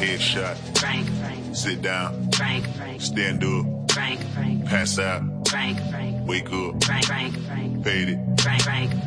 Headshot. Frank. Sit down. Frank. Stand up. Frank. Pass out. Frank. Wake up. Frank. Paid it. Frank.